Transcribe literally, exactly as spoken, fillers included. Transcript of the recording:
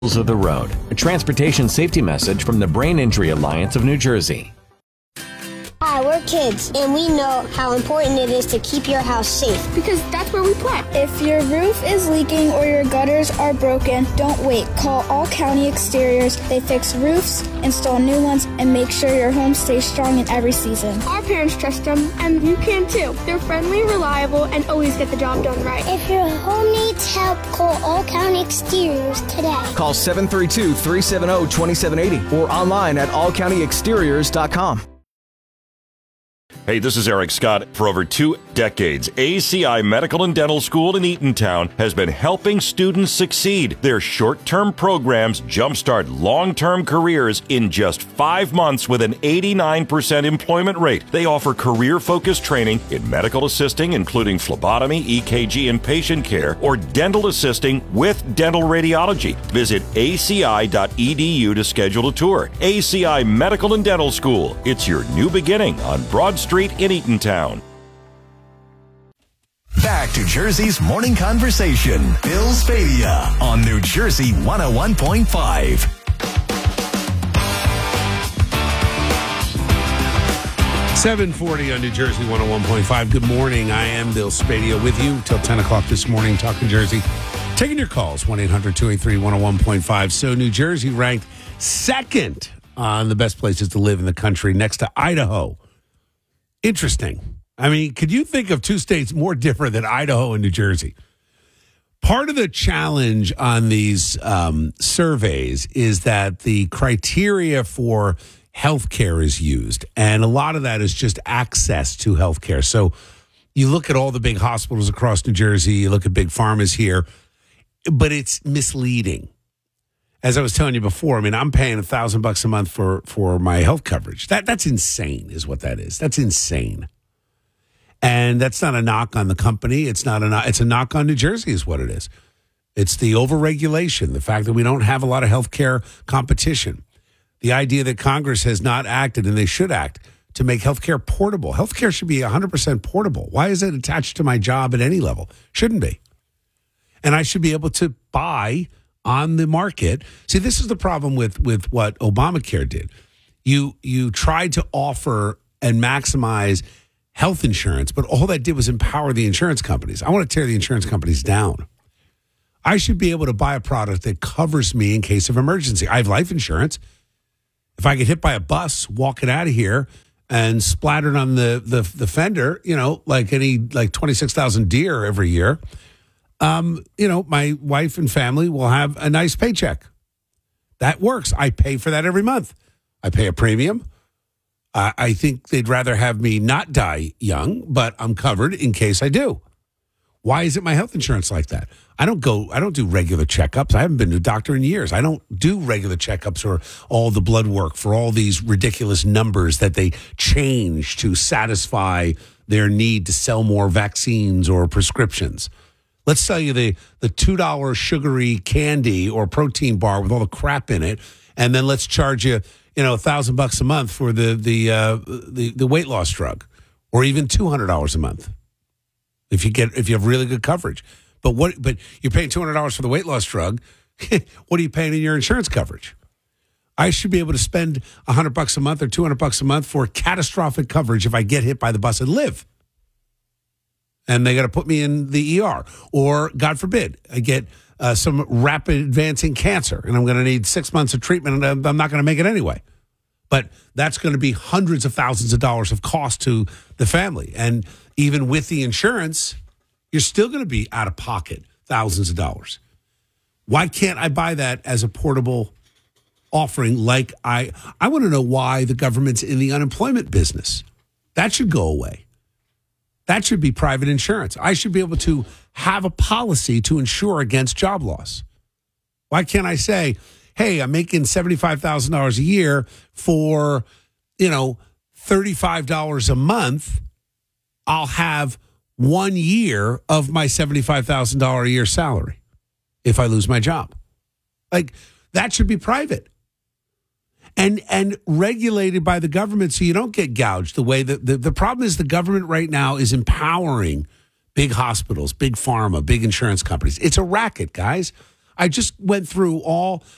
of the road. A transportation safety message from the Brain Injury Alliance of New Jersey. Hi, we're kids, and we know how important it is to keep your house safe. Because that's where we play. If your roof is leaking or your gutters are broken, don't wait. Call All County Exteriors. They fix roofs, install new ones, and make sure your home stays strong in every season. Our parents trust them, and you can too. They're friendly, reliable, and always get the job done right. If your home needs help, call All County Exteriors today. Call seven three two, three seven zero, two seven eight zero or online at all county exteriors dot com. Hey, this is Eric Scott. For over two decades, A C I Medical and Dental School in Eatontown has been helping students succeed. Their short-term programs jumpstart long-term careers in just five months with an eighty-nine percent employment rate. They offer career-focused training in medical assisting, including phlebotomy, E K G, and patient care, or dental assisting with dental radiology. Visit A C I dot E D U to schedule a tour. A C I Medical and Dental School. It's your new beginning on Broad Street in Eatontown. Back to Jersey's morning conversation. Bill Spadea on New Jersey one oh one point five. seven forty on New Jersey one oh one point five. Good morning. I am Bill Spadea with you till ten o'clock this morning, talking Jersey. Taking your calls, one eight hundred, two eight three, one oh one point five. So New Jersey ranked second on the best places to live in the country, next to Idaho. Interesting. I mean, could you think of two states more different than Idaho and New Jersey? Part of the challenge on these um, surveys is that the criteria for healthcare is used, and a lot of that is just access to healthcare. So you look at all the big hospitals across New Jersey, you look at big pharmas here, but it's misleading. As I was telling you before, I mean, I'm paying a thousand bucks a month for, for my health coverage. That that's insane, is what that is. That's insane, and that's not a knock on the company. It's not a it's a knock on New Jersey, is what it is. It's the overregulation, the fact that we don't have a lot of healthcare competition, the idea that Congress has not acted, and they should act, to make healthcare portable. Healthcare should be one hundred percent portable. Why is it attached to my job at any level? Shouldn't be, and I should be able to buy on the market. See, this is the problem with, with what Obamacare did. You you tried to offer and maximize health insurance, but all that did was empower the insurance companies. I want to tear the insurance companies down. I should be able to buy a product that covers me in case of emergency. I have life insurance. If I get hit by a bus walking out of here and splattered on the, the, the fender, you know, like any like twenty-six thousand deer every year, Um, you know, my wife and family will have a nice paycheck. That works. I pay for that every month. I pay a premium. Uh, I think they'd rather have me not die young, but I'm covered in case I do. Why isn't my health insurance like that? I don't go, I don't do regular checkups. I haven't been to a doctor in years. I don't do regular checkups or all the blood work for all these ridiculous numbers that they change to satisfy their need to sell more vaccines or prescriptions. Let's sell you the, the two dollar sugary candy or protein bar with all the crap in it, and then let's charge you, you know, a thousand bucks a month for the the uh, the the weight loss drug, or even two hundred dollars a month if you get if you have really good coverage. But what? But you're paying two hundred dollars for the weight loss drug. What are you paying in your insurance coverage? I should be able to spend a hundred bucks a month or two hundred bucks a month for catastrophic coverage if I get hit by the bus and live. And they got to put me in the E R. Or, God forbid, I get uh, some rapid advancing cancer, and I'm going to need six months of treatment, and I'm, I'm not going to make it anyway. But that's going to be hundreds of thousands of dollars of cost to the family. And even with the insurance, you're still going to be out of pocket thousands of dollars. Why can't I buy that as a portable offering? Like I, I want to know why the government's in the unemployment business. That should go away. That should be private insurance. I should be able to have a policy to insure against job loss. Why can't I say, hey, I'm making seventy-five thousand dollars a year for, you know, thirty-five dollars a month. I'll have one year of my seventy-five thousand dollars a year salary if I lose my job. Like, that should be private. And and regulated by the government so you don't get gouged the way that the, the problem is the government right now is empowering big hospitals, big pharma, big insurance companies. It's a racket, guys. I just went through all